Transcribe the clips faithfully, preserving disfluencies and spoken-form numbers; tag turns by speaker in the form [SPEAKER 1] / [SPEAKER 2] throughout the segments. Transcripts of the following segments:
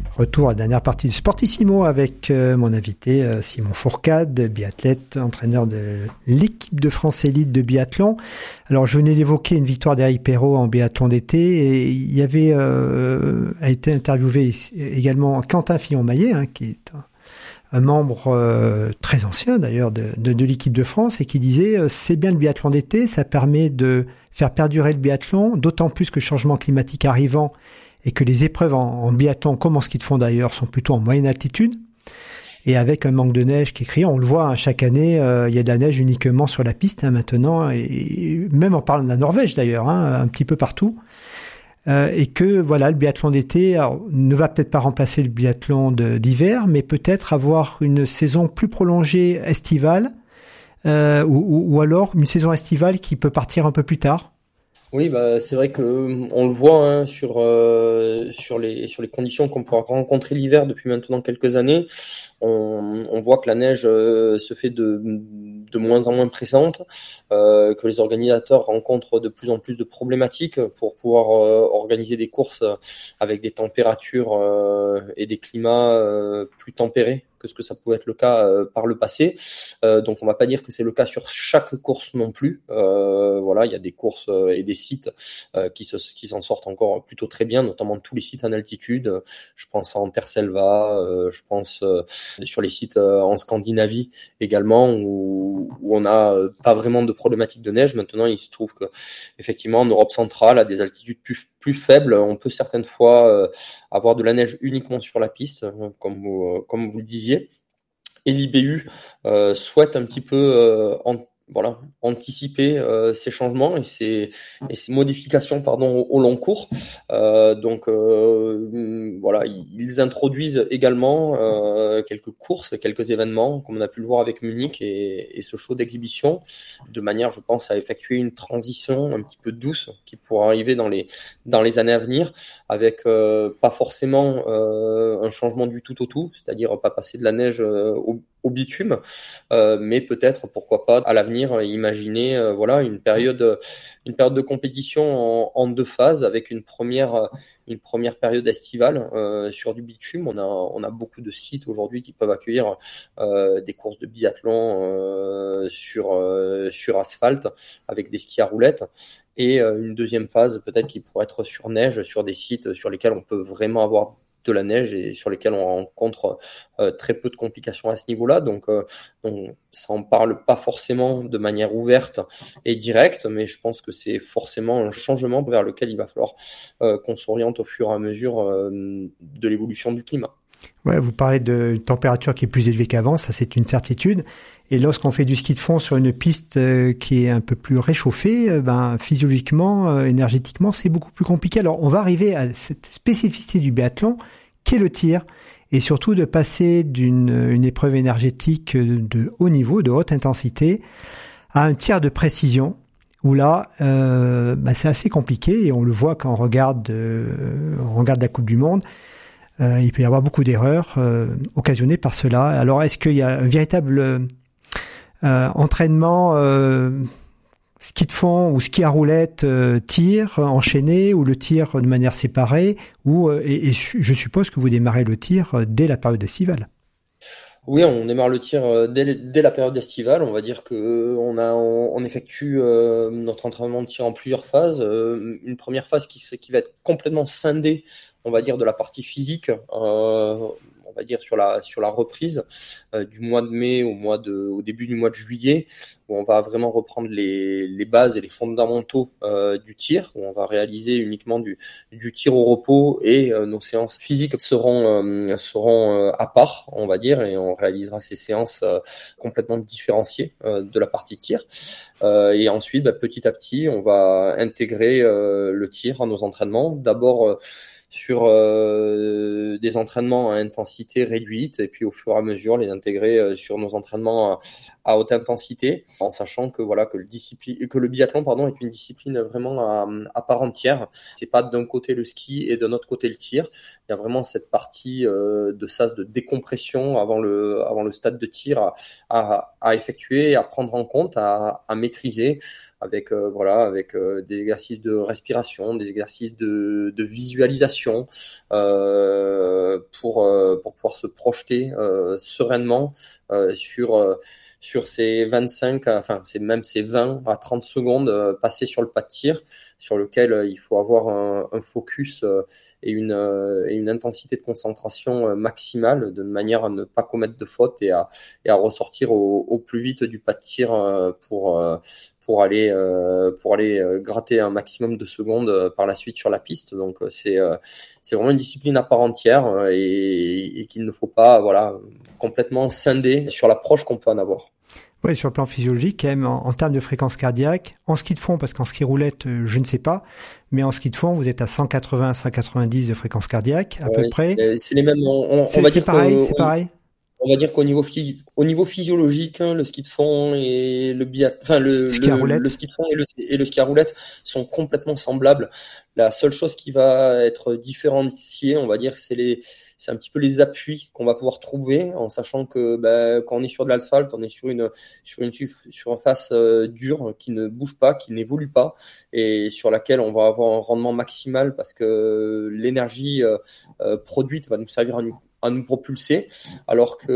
[SPEAKER 1] Retour à la dernière partie du Sportissimo avec euh, mon invité euh, Simon Fourcade, biathlète, entraîneur de l'équipe de France élite de biathlon. Alors je venais d'évoquer une victoire d'Éric Perrault en biathlon d'été et il y avait euh, a été interviewé également Quentin Fillon-Maillet, hein, qui est un, un membre euh, très ancien d'ailleurs de, de, de l'équipe de France et qui disait euh, c'est bien le biathlon d'été, ça permet de faire perdurer le biathlon, d'autant plus que le changement climatique arrivant et que les épreuves en, en biathlon, comme en ski de fond d'ailleurs, sont plutôt en moyenne altitude, et avec un manque de neige qui est criant. On le voit, hein, chaque année, euh, il y a de la neige uniquement sur la piste hein, maintenant, et, et même en parlant de la Norvège d'ailleurs, hein, un petit peu partout, euh, et que voilà, le biathlon d'été alors, ne va peut-être pas remplacer le biathlon de, d'hiver, mais peut-être avoir une saison plus prolongée estivale, euh, ou, ou, ou alors une saison estivale qui peut partir un peu plus tard.
[SPEAKER 2] Oui, bah, c'est vrai que on le voit hein, sur euh, sur les sur les conditions qu'on pourra rencontrer l'hiver depuis maintenant quelques années. On, on voit que la neige euh, se fait de de moins en moins présente, euh, que les organisateurs rencontrent de plus en plus de problématiques pour pouvoir euh, organiser des courses avec des températures euh, et des climats euh, plus tempérés que ce que ça pouvait être le cas euh, par le passé. Euh, donc on va pas dire que c'est le cas sur chaque course non plus. Euh, voilà, il y a des courses euh, et des sites euh, qui se qui s'en sortent encore plutôt très bien, notamment tous les sites en altitude. Je pense à Anterselva, euh, je pense euh, sur les sites euh, en Scandinavie également où, où on a euh, pas vraiment de problématique de neige. Maintenant, il se trouve que effectivement en Europe centrale, à des altitudes plus plus faibles, on peut certaines fois euh, avoir de la neige uniquement sur la piste, comme vous, euh, comme vous le disiez. Et l'I B U euh, souhaite un petit peu euh, en, voilà, anticiper euh, ces changements et ces, et ces modifications pardon, au, au long cours. Euh, donc euh, voilà, ils introduisent également euh, quelques courses, quelques événements, comme on a pu le voir avec Munich et, et ce show d'exhibition, de manière, je pense, à effectuer une transition un petit peu douce qui pourra arriver dans les, dans les années à venir, avec euh, pas forcément euh, un changement du tout au tout, c'est-à-dire pas passer de la neige euh, au, au bitume, euh, mais peut-être, pourquoi pas, à l'avenir, imaginer euh, voilà une période, une période de compétition en, en deux phases, avec une première, une première période estivale euh, sur du bitume. On a, on a beaucoup de sites aujourd'hui qui peuvent accueillir euh, des courses de biathlon euh, sur, euh, sur asphalte avec des skis à roulettes. Et euh, une deuxième phase peut-être qui pourrait être sur neige, sur des sites sur lesquels on peut vraiment avoir de la neige et sur lesquels on rencontre euh, très peu de complications à ce niveau-là. Donc, euh, on, ça en parle pas forcément de manière ouverte et directe, mais je pense que c'est forcément un changement vers lequel il va falloir euh, qu'on s'oriente au fur et à mesure euh, de l'évolution du climat.
[SPEAKER 1] Ouais, vous parlez d'une température qui est plus élevée qu'avant, ça c'est une certitude. Et lorsqu'on fait du ski de fond sur une piste euh, qui est un peu plus réchauffée, euh, ben physiologiquement, euh, énergétiquement, c'est beaucoup plus compliqué. Alors on va arriver à cette spécificité du biathlon, qui est le tir, et surtout de passer d'une une épreuve énergétique de haut niveau, de haute intensité, à un tir de précision, où là, euh, ben, c'est assez compliqué, et on le voit quand on regarde, euh, on regarde la Coupe du Monde. Euh, il peut y avoir beaucoup d'erreurs euh, occasionnées par cela. Alors, est-ce qu'il y a un véritable euh, entraînement euh, ski de fond ou ski à roulette, euh, tir enchaîné ou le tir de manière séparée ou, euh, et, et je suppose que vous démarrez le tir dès la période estivale.
[SPEAKER 2] Oui, on démarre le tir dès, dès la période estivale. On va dire que on a, on, on effectue euh, notre entraînement de tir en plusieurs phases. Euh, une première phase qui, qui va être complètement scindée, on va dire, de la partie physique. Euh, on va dire sur la sur la reprise euh, du mois de mai au mois de au début du mois de juillet, où on va vraiment reprendre les les bases et les fondamentaux euh, du tir, où on va réaliser uniquement du du tir au repos et euh, nos séances physiques seront euh, seront euh, à part, on va dire, et on réalisera ces séances euh, complètement différenciées euh, de la partie tir. Euh, et ensuite, bah, petit à petit, on va intégrer euh, le tir à nos entraînements. D'abord euh, sur euh, des entraînements à intensité réduite et puis au fur et à mesure les intégrer euh, sur nos entraînements à, à haute intensité, en sachant que voilà que le discipline que le biathlon pardon est une discipline vraiment à, à part entière. C'est pas d'un côté le ski et d'un autre côté le tir. Il y a vraiment cette partie euh, de sas de décompression avant le avant le stade de tir à, à, à effectuer, à prendre en compte, à, à maîtriser, avec euh, voilà, avec euh, des exercices de respiration, des exercices de, de visualisation euh, pour euh, pour pouvoir se projeter euh, sereinement euh, sur euh, sur ces vingt-cinq, enfin c'est même ces vingt à trente secondes euh, passées sur le pas de tir, sur lequel euh, il faut avoir un, un focus euh, et une euh, et une intensité de concentration euh, maximale, de manière à ne pas commettre de fautes et à et à ressortir au, au plus vite du pas de tir euh, pour euh, pour aller euh, pour aller euh, gratter un maximum de secondes euh, par la suite sur la piste. Donc euh, c'est euh, c'est vraiment une discipline à part entière euh, et, et qu'il ne faut pas voilà complètement scinder sur l'approche qu'on peut en avoir.
[SPEAKER 1] Oui, sur le plan physiologique, quand même, en, en termes de fréquence cardiaque, en ski de fond, parce qu'en ski roulette, euh, je ne sais pas, mais en ski de fond, vous êtes à cent quatre-vingts à cent quatre-vingt-dix de fréquence cardiaque, à
[SPEAKER 2] Ouais,
[SPEAKER 1] peu près.
[SPEAKER 2] c'est, c'est les mêmes. On, on,
[SPEAKER 1] C'est,
[SPEAKER 2] on va
[SPEAKER 1] c'est
[SPEAKER 2] dire
[SPEAKER 1] pareil,
[SPEAKER 2] que
[SPEAKER 1] c'est pareil.
[SPEAKER 2] on va dire qu'au niveau phy- au niveau physiologique, hein, le ski de fond et le biat, enfin le,
[SPEAKER 1] Ski à
[SPEAKER 2] le, le
[SPEAKER 1] roulette.
[SPEAKER 2] ski de fond et le, et le ski à roulette sont complètement semblables. La seule chose qui va être différenciée, on va dire, c'est les c'est un petit peu les appuis qu'on va pouvoir trouver, en sachant que bah, quand on est sur de l'asphalte, on est sur une sur une sur une face euh, dure qui ne bouge pas, qui n'évolue pas, et sur laquelle on va avoir un rendement maximal parce que l'énergie euh, euh, produite va nous servir à nous à nous propulser, alors que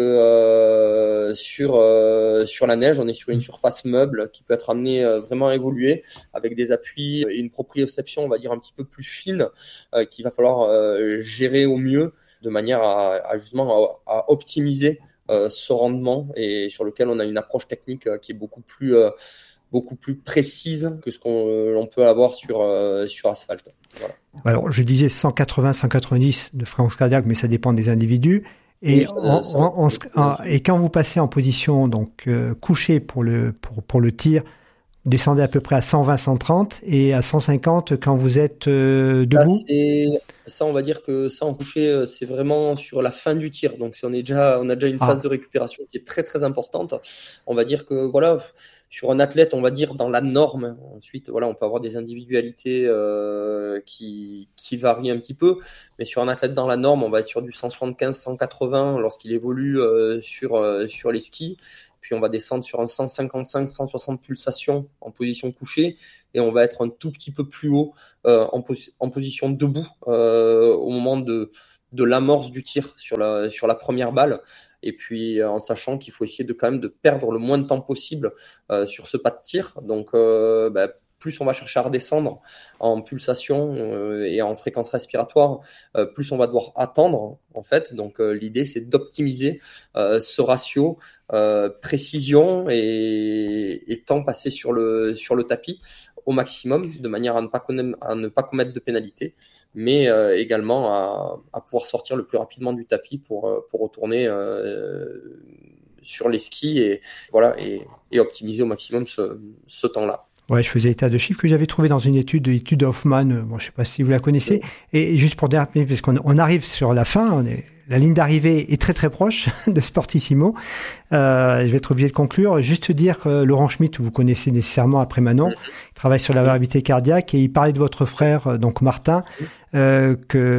[SPEAKER 2] euh, sur euh, sur la neige, on est sur une surface meuble qui peut être amenée euh, vraiment à évoluer avec des appuis et une proprioception, on va dire un petit peu plus fine, euh, qu'il va falloir euh, gérer au mieux de manière à, à justement à, à optimiser euh, ce rendement et sur lequel on a une approche technique euh, qui est beaucoup plus euh, beaucoup plus précise que ce qu'on euh, on peut avoir sur euh, sur asphalte. Voilà.
[SPEAKER 1] Alors, je disais cent quatre-vingts à cent quatre-vingt-dix de fréquence cardiaque, mais ça dépend des individus. Et,
[SPEAKER 2] Oui,
[SPEAKER 1] en,
[SPEAKER 2] ça,
[SPEAKER 1] en,
[SPEAKER 2] ça,
[SPEAKER 1] en, en, et quand vous passez en position donc euh, couchée pour le pour, pour le tir, vous descendez à peu près à cent vingt, cent trente et à cent cinquante quand vous êtes euh, debout.
[SPEAKER 2] Ça, c'est, ça, on va dire que ça en coucher, c'est vraiment sur la fin du tir. Donc, si on est déjà, on a déjà une phase ah. de récupération qui est très très importante, on va dire que voilà, sur un athlète, on va dire dans la norme. Ensuite, voilà, on peut avoir des individualités euh, qui qui varient un petit peu, mais sur un athlète dans la norme, on va être sur du cent soixante-quinze, cent quatre-vingts lorsqu'il évolue euh, sur euh, sur les skis. Puis on va descendre sur un cent cinquante-cinq, cent soixante pulsations en position couchée et on va être un tout petit peu plus haut euh, en, pos- en position debout euh, au moment de, de l'amorce du tir sur la, sur la première balle. Et puis euh, en sachant qu'il faut essayer de quand même de perdre le moins de temps possible euh, sur ce pas de tir. Donc euh, bah, plus on va chercher à redescendre en pulsation euh, et en fréquence respiratoire, euh, plus on va devoir attendre en fait. Donc euh, l'idée c'est d'optimiser euh, ce ratio euh, précision et, et temps passé sur le sur le tapis au maximum, de manière à ne pas connaître, à ne pas commettre de pénalité, mais euh, également à, à pouvoir sortir le plus rapidement du tapis pour pour retourner euh, sur les skis et voilà et, et optimiser au maximum ce, ce temps-là.
[SPEAKER 1] Ouais, je faisais état de chiffres que j'avais trouvé dans une étude, l'étude Hoffman. Bon, je sais pas si vous la connaissez. Et, et juste pour dire, parce qu'on on arrive sur la fin, on est, la ligne d'arrivée est très très proche de Sportissimo. Euh, je vais être obligé de conclure. Juste dire que Laurent Schmitt, vous connaissez nécessairement après Manon, il travaille sur la variabilité cardiaque et il parlait de votre frère, donc Martin, euh,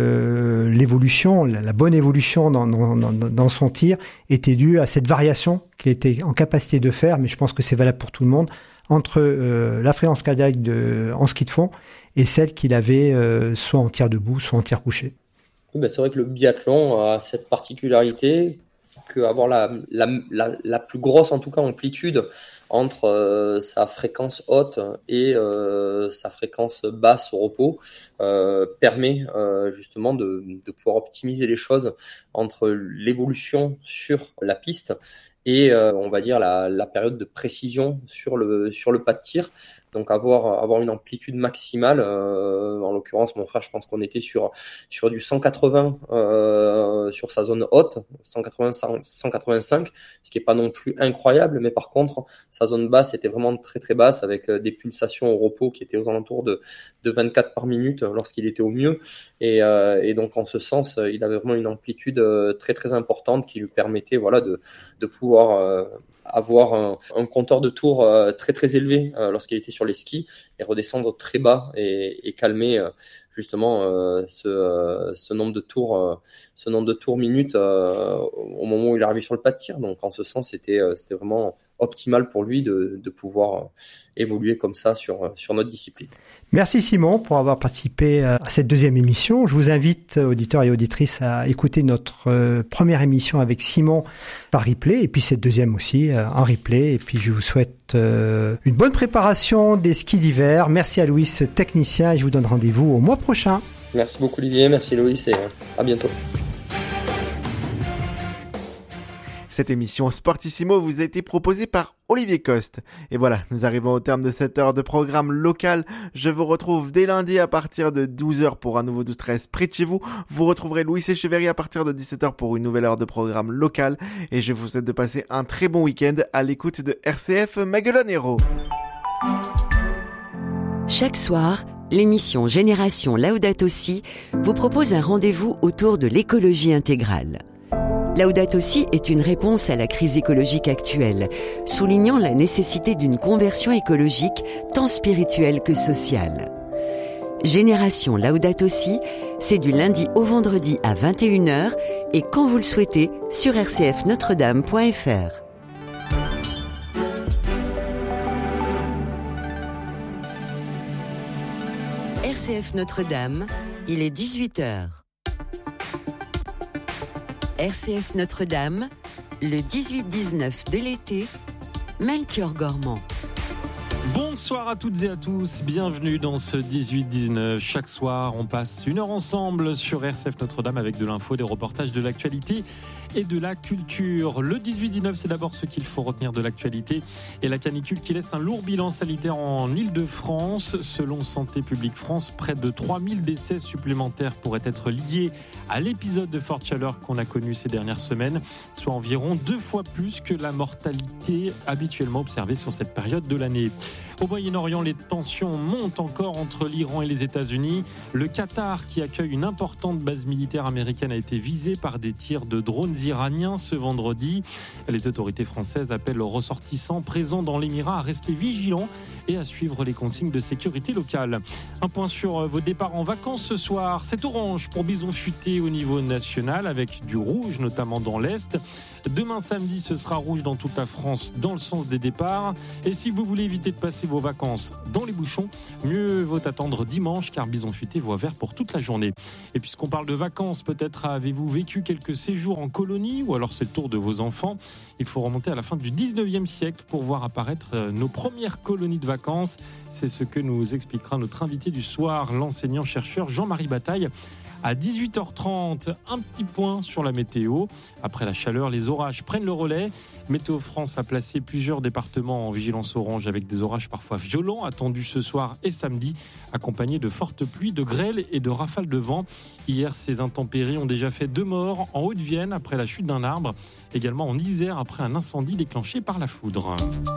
[SPEAKER 1] que l'évolution, la, la bonne évolution dans, dans, dans, dans son tir était due à cette variation qu'il était en capacité de faire. Mais je pense que c'est valable pour tout le monde, entre euh, la fréquence cardiaque de, en ski de fond et celle qu'il avait euh, soit en tir debout, soit en tir couché.
[SPEAKER 2] Oui, ben c'est vrai que le biathlon a cette particularité qu'avoir la, la, la, la plus grosse, en tout cas, amplitude entre euh, sa fréquence haute et euh, sa fréquence basse au repos euh, permet euh, justement de, de pouvoir optimiser les choses entre l'évolution sur la piste et euh, on va dire la, la période de précision sur le sur le pas de tir. Donc avoir avoir une amplitude maximale. Euh, en l'occurrence, mon frère, je pense qu'on était sur sur du cent quatre-vingts euh, sur sa zone haute, cent quatre-vingts, cent quatre-vingt-cinq, ce qui est pas non plus incroyable, mais par contre, sa zone basse était vraiment très très basse avec des pulsations au repos qui étaient aux alentours de de vingt-quatre par minute lorsqu'il était au mieux. Et, euh, et donc en ce sens, il avait vraiment une amplitude très très importante qui lui permettait voilà de de pouvoir euh, avoir un, un compteur de tours euh, très très élevé euh, lorsqu'il était sur les skis et redescendre très bas et, et calmer euh, justement euh, ce, euh, ce nombre de tours euh, ce nombre de tours minutes euh, au moment où il est arrivé sur le pas de tir. Donc en ce sens c'était euh, c'était vraiment optimal pour lui de, de pouvoir évoluer comme ça sur, sur notre discipline.
[SPEAKER 1] Merci Simon pour avoir participé à cette deuxième émission. Je vous invite, auditeurs et auditrices, à écouter notre euh, première émission avec Simon par replay et puis cette deuxième aussi euh, en replay. Et puis je vous souhaite euh, une bonne préparation des skis d'hiver. Merci à Louis, technicien, et je vous donne rendez-vous au mois prochain.
[SPEAKER 2] Merci beaucoup Olivier, merci Loïs et à bientôt.
[SPEAKER 3] Cette émission Sportissimo vous a été proposée par Olivier Coste. Et voilà, nous arrivons au terme de cette heure de programme local. Je vous retrouve dès lundi à partir de douze heures pour un nouveau douze treize près de chez vous. Vous retrouverez Louis Echeverry à partir de dix-sept heures pour une nouvelle heure de programme local. Et je vous souhaite de passer un très bon week-end à l'écoute de R C F Maguelone-Hérault.
[SPEAKER 4] Chaque soir, l'émission Génération Laudato Si vous propose un rendez-vous autour de l'écologie intégrale. Laudato Si est une réponse à la crise écologique actuelle, soulignant la nécessité d'une conversion écologique tant spirituelle que sociale. Génération Laudato Si, c'est du lundi au vendredi à vingt et une heures et quand vous le souhaitez sur r c f notre dame point f r. R C F Notre-Dame, il est dix-huit heures. R C F Notre-Dame, le dix-huit dix-neuf de l'été, Melchior Gormand.
[SPEAKER 5] Bonsoir à toutes et à tous, bienvenue dans ce dix-huit dix-neuf. Chaque soir, on passe une heure ensemble sur R C F Notre-Dame avec de l'info, des reportages, de l'actualité et de la culture. Le dix-huit dix-neuf, c'est d'abord ce qu'il faut retenir de l'actualité et la canicule qui laisse un lourd bilan sanitaire en Île-de-France. Selon Santé publique France, près de trois mille décès supplémentaires pourraient être liés à l'épisode de forte chaleur qu'on a connu ces dernières semaines, soit environ deux fois plus que la mortalité habituellement observée sur cette période de l'année. Au Moyen-Orient, les tensions montent encore entre l'Iran et les États-Unis. Le Qatar, qui accueille une importante base militaire américaine, a été visé par des tirs de drones iraniens ce vendredi. Les autorités françaises appellent aux ressortissants présents dans l'Émirat à rester vigilants et à suivre les consignes de sécurité locale. Un point sur vos départs en vacances ce soir. C'est orange pour Bison Futé au niveau national, avec du rouge notamment dans l'Est. Demain samedi, ce sera rouge dans toute la France dans le sens des départs. Et si vous voulez éviter de passer vos vacances dans les bouchons, mieux vaut attendre dimanche car Bison Futé voit vert pour toute la journée. Et puisqu'on parle de vacances, peut-être avez-vous vécu quelques séjours en colonie ou alors c'est le tour de vos enfants. Il faut remonter à la fin du dix-neuvième siècle pour voir apparaître nos premières colonies de vacances. C'est ce que nous expliquera notre invité du soir, l'enseignant-chercheur Jean-Marie Bataille. À dix-huit heures trente, un petit point sur la météo. Après la chaleur, les orages prennent le relais. Météo France a placé plusieurs départements en vigilance orange avec des orages parfois violents attendus ce soir et samedi, accompagnés de fortes pluies, de grêles et de rafales de vent. Hier, ces intempéries ont déjà fait deux morts en Haute-Vienne après la chute d'un arbre, également en Isère après un incendie déclenché par la foudre.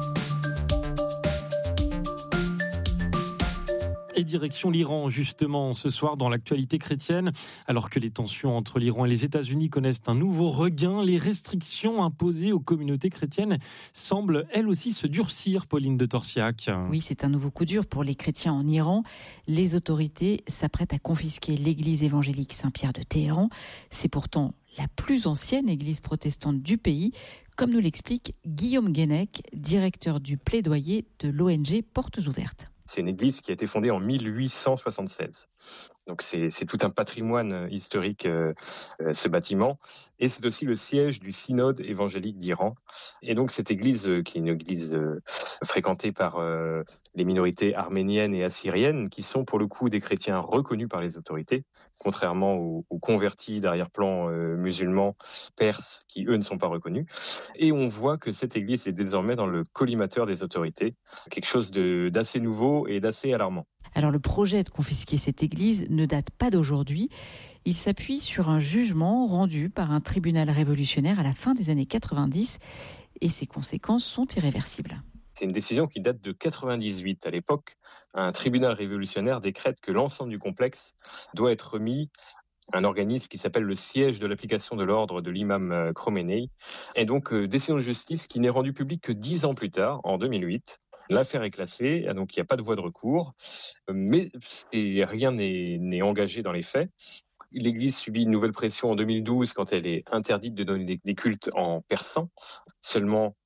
[SPEAKER 5] Et direction l'Iran, justement, ce soir dans l'actualité chrétienne. Alors que les tensions entre l'Iran et les États-Unis connaissent un nouveau regain, les restrictions imposées aux communautés chrétiennes semblent, elles aussi, se durcir, Pauline de Torsiac.
[SPEAKER 6] Oui, c'est un nouveau coup dur pour les chrétiens en Iran. Les autorités s'apprêtent à confisquer l'église évangélique Saint-Pierre de Téhéran. C'est pourtant la plus ancienne église protestante du pays, comme nous l'explique Guillaume Guénec, directeur du plaidoyer de l'O N G Portes Ouvertes.
[SPEAKER 7] C'est une église qui a été fondée en mille huit cent soixante-seize. Donc c'est, c'est tout un patrimoine historique, euh, euh, ce bâtiment. Et c'est aussi le siège du synode évangélique d'Iran. Et donc cette église, euh, qui est une église euh, fréquentée par euh, les minorités arméniennes et assyriennes, qui sont pour le coup des chrétiens reconnus par les autorités, contrairement aux, aux convertis d'arrière-plan euh, musulmans perses, qui eux ne sont pas reconnus. Et on voit que cette église est désormais dans le collimateur des autorités, quelque chose de, d'assez nouveau et d'assez alarmant.
[SPEAKER 6] Alors le projet de confisquer cette église ne date pas d'aujourd'hui. Il s'appuie sur un jugement rendu par un tribunal révolutionnaire à la fin des années quatre-vingt-dix et ses conséquences sont irréversibles.
[SPEAKER 7] C'est une décision qui date de quatre-vingt-dix-huit. À l'époque, un tribunal révolutionnaire décrète que l'ensemble du complexe doit être remis à un organisme qui s'appelle le siège de l'application de l'ordre de l'imam Khomeini. Et donc, euh, décision de justice qui n'est rendue publique que dix ans plus tard, en deux mille huit. L'affaire est classée, donc il n'y a pas de voie de recours, mais rien n'est, n'est engagé dans les faits. L'Église subit une nouvelle pression en deux mille douze quand elle est interdite de donner des cultes en persan. Seulement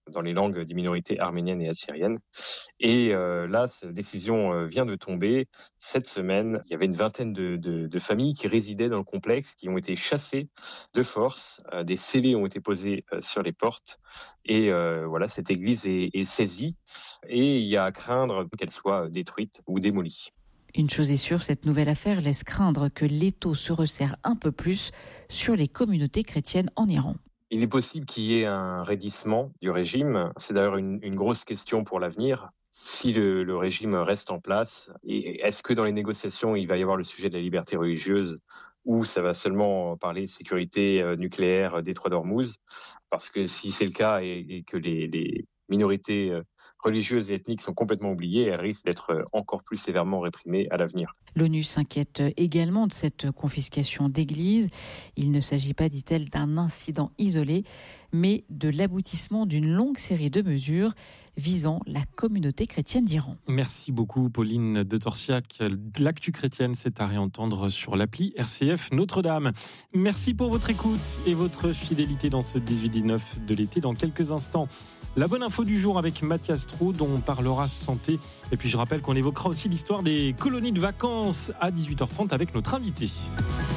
[SPEAKER 7] dans les langues des minorités arméniennes et assyriennes. Et euh, là, cette décision euh, vient de tomber. Cette semaine, il y avait une vingtaine de, de, de familles qui résidaient dans le complexe, qui ont été chassées de force. Euh, des scellés ont été posés euh, sur les portes. Et euh, voilà, cette église est, est saisie. Et il y a à craindre qu'elle soit détruite ou démolie.
[SPEAKER 6] Une chose est sûre, cette nouvelle affaire laisse craindre que l'étau se resserre un peu plus sur les communautés chrétiennes en Iran.
[SPEAKER 7] Il est possible qu'il y ait un raidissement du régime. C'est d'ailleurs une, une grosse question pour l'avenir. Si le, le régime reste en place, et est-ce que dans les négociations, il va y avoir le sujet de la liberté religieuse ou ça va seulement parler sécurité nucléaire, détroit d'Ormuz? Parce que si c'est le cas et, et que les, les minorités religieuses et ethniques sont complètement oubliées, elles risquent d'être encore plus sévèrement réprimées à l'avenir.
[SPEAKER 6] L'ONU s'inquiète également de cette confiscation d'églises. Il ne s'agit pas, dit-elle, d'un incident isolé, mais de l'aboutissement d'une longue série de mesures visant la communauté chrétienne d'Iran.
[SPEAKER 5] Merci beaucoup Pauline de Torsiac. L'actu chrétienne, c'est à réentendre sur l'appli R C F Notre-Dame. Merci pour votre écoute et votre fidélité dans ce dix-huit dix-neuf de l'été. Dans quelques instants, la bonne info du jour avec Mathias Trou, dont on parlera santé. Et puis je rappelle qu'on évoquera aussi l'histoire des colonies de vacances à dix-huit heures trente avec notre invité.